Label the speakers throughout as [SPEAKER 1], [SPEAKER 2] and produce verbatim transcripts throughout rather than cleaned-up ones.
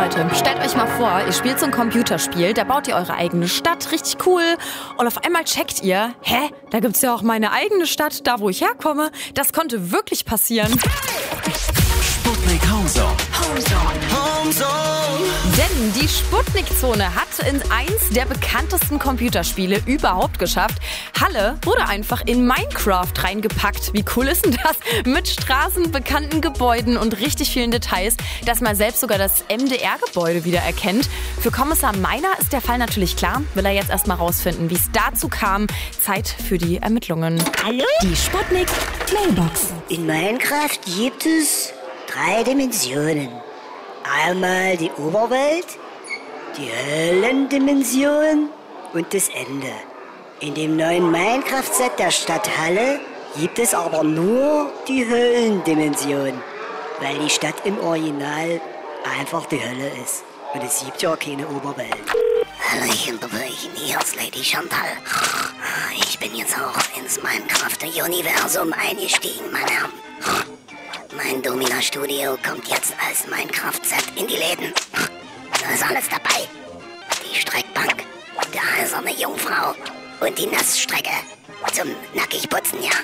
[SPEAKER 1] Leute, stellt euch mal vor, ihr spielt so ein Computerspiel, da baut ihr eure eigene Stadt, richtig cool. Und auf einmal checkt ihr, hä, da gibt's ja auch meine eigene Stadt, da wo ich herkomme. Das konnte wirklich passieren.
[SPEAKER 2] Sputnik Homezone.
[SPEAKER 3] Homezone. Homezone.
[SPEAKER 1] Denn die Sputnik-Zone hat in eins der bekanntesten Computerspiele überhaupt geschafft. Halle wurde einfach in Minecraft reingepackt. Wie cool ist denn das? Mit Straßen, bekannten Gebäuden und richtig vielen Details, dass man selbst sogar das M D R-Gebäude wieder erkennt. Für Kommissar Meiner ist der Fall natürlich klar. Will er jetzt erstmal rausfinden, wie es dazu kam. Zeit für die Ermittlungen.
[SPEAKER 4] Hallo?
[SPEAKER 1] Die Sputnik Mailbox.
[SPEAKER 4] In Minecraft gibt es drei Dimensionen. Einmal die Oberwelt, die Höllendimension und das Ende. In dem neuen Minecraft-Set der Stadt Halle gibt es aber nur die Höllendimension, weil die Stadt im Original einfach die Hölle ist. Und es gibt ja keine Oberwelt.
[SPEAKER 5] Hallöchen, Baböchen, hier ist Lady Chantal. Ich bin jetzt auch ins Minecraft-Universum eingestiegen, meine Herren. Mein Domina-Studio kommt jetzt als Minecraft-Set in die Läden. Da ist alles dabei. Die Streckbank, der eiserne Jungfrau und die Nassstrecke zum Nackigputzen, ja.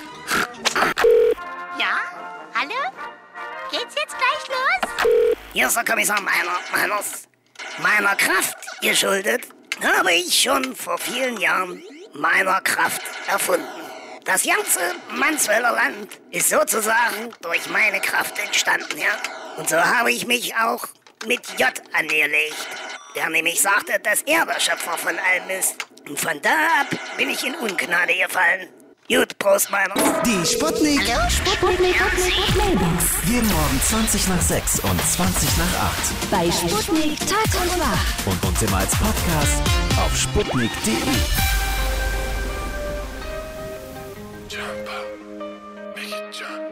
[SPEAKER 6] Ja? Hallo? Geht's jetzt gleich los?
[SPEAKER 5] Hier ist der Kommissar Meiner, Meiners. Meiner Kraft geschuldet habe ich schon vor vielen Jahren meiner Kraft erfunden. Das ganze Mansfelder Land ist sozusagen durch meine Kraft entstanden, ja. Und so habe ich mich auch mit J angelegt, der nämlich sagte, dass er der Schöpfer von allem ist. Und von da ab bin ich in Ungnade gefallen. Gut, Prost, meiner.
[SPEAKER 2] Die Sputnik.
[SPEAKER 6] Hallo, Sputnik.
[SPEAKER 1] Mailbox.
[SPEAKER 2] Jeden Morgen zwanzig nach sechs und zwanzig nach acht.
[SPEAKER 1] Bei Sputnik Tag und Wach.
[SPEAKER 2] Und uns immer als Podcast auf sputnik punkt de.
[SPEAKER 3] Jump.